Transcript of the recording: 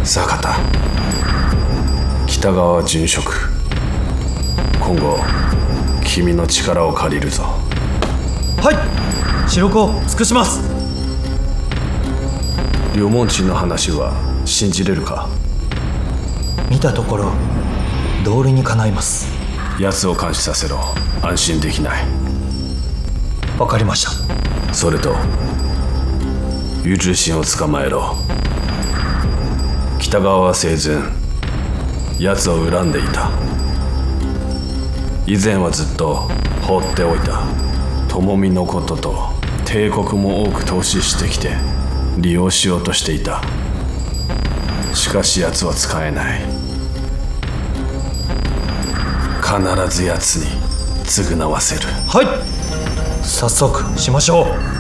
坂田、北川殉職、今後君の力を借りるぞ。 はい、白子を尽くします。 両門地の話は信じれるか？ 見たところ道理にかないます。 奴を監視させろ。安心できない。 わかりました。 それと優柔心を捕まえろ。北川は生前奴を恨んでいた。以前はずっと放っておいた友美のことと帝国も多く投資してきて利用しようとしていた。しかし奴は使えない。必ず奴に償わせる。 はい、早速しましょう。